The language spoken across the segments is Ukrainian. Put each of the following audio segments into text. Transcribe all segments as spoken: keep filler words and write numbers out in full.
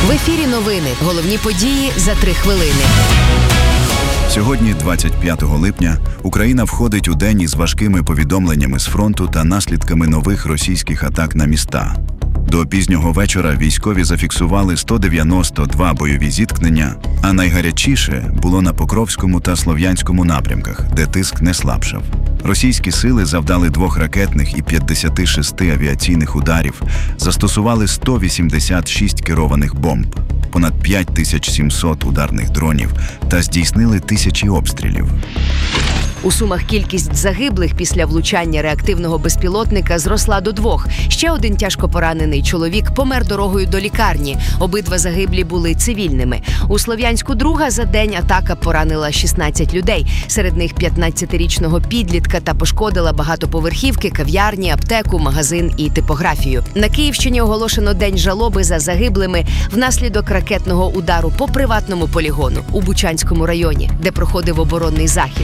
В ефірі новини. Головні події за три хвилини. Сьогодні, двадцять п'ятого липня, Україна входить у день із важкими повідомленнями з фронту та наслідками нових російських атак на міста. До пізнього вечора військові зафіксували сто дев'яносто два бойові зіткнення, а найгарячіше було на Покровському та Слов'янському напрямках, де тиск не слабшав. Російські сили завдали двох ракетних і п'ятдесят шість авіаційних ударів, застосували сто вісімдесят шість керованих бомб, понад п'ять тисяч сімсот ударних дронів та здійснили тисячі обстрілів. У Сумах кількість загиблих після влучання реактивного безпілотника зросла до двох. Ще один тяжко поранений чоловік помер дорогою до лікарні. Обидва загиблі були цивільними. У Слов'янську друга за день атака поранила шістнадцять людей. Серед них п'ятнадцятирічного підлітка та пошкодила багатоповерхівки, кав'ярні, аптеку, магазин і типографію. На Київщині оголошено день жалоби за загиблими внаслідок ракетного удару по приватному полігону у Бучанському районі, де проходив оборонний захід.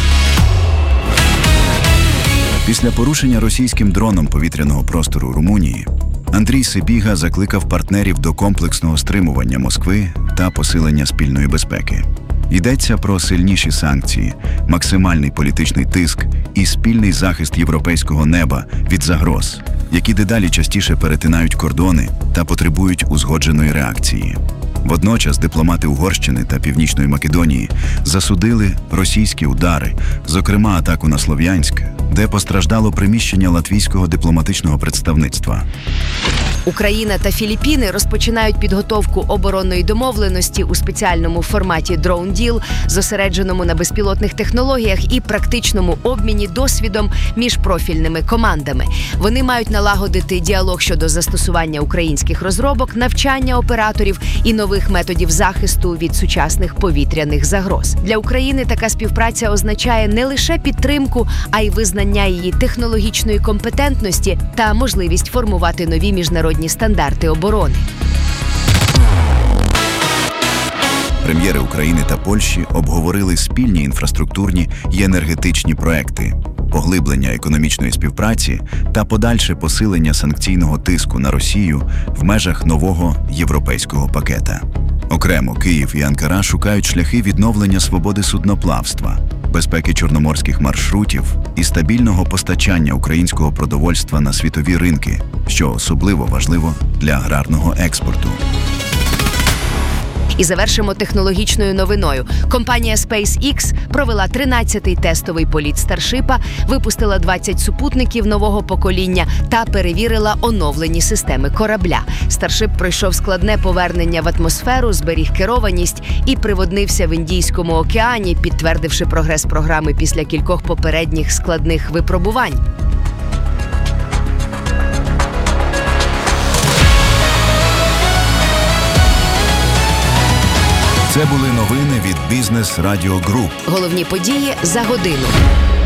Після порушення російським дроном повітряного простору Румунії Андрій Сибіга закликав партнерів до комплексного стримування Москви та посилення спільної безпеки. Йдеться про сильніші санкції, максимальний політичний тиск і спільний захист європейського неба від загроз, які дедалі частіше перетинають кордони та потребують узгодженої реакції. Водночас дипломати Угорщини та Північної Македонії засудили російські удари, зокрема атаку на Слов'янськ, де постраждало приміщення латвійського дипломатичного представництва. Україна та Філіппіни розпочинають підготовку оборонної домовленості у спеціальному форматі Drone Deal, зосередженому на безпілотних технологіях і практичному обміні досвідом між профільними командами. Вони мають налагодити діалог щодо застосування українських розробок, навчання операторів і нових методів захисту від сучасних повітряних загроз. Для України така співпраця означає не лише підтримку, а й визнання її технологічної компетентності та можливість формувати нові міжнародні стандарти оборони. Прем'єри України та Польщі обговорили спільні інфраструктурні і енергетичні проекти, поглиблення економічної співпраці та подальше посилення санкційного тиску на Росію в межах нового європейського пакета. Окремо Київ і Анкара шукають шляхи відновлення свободи судноплавства, безпеки чорноморських маршрутів і стабільного постачання українського продовольства на світові ринки, що особливо важливо для аграрного експорту. І завершимо технологічною новиною. Компанія SpaceX провела тринадцятий тестовий політ Старшипа, випустила двадцять супутників нового покоління та перевірила оновлені системи корабля. Старшип пройшов складне повернення в атмосферу, зберіг керованість і приводнився в Індійському океані, підтвердивши прогрес програми після кількох попередніх складних випробувань. Це були новини від Бізнес Радіо Груп. Головні події за годину.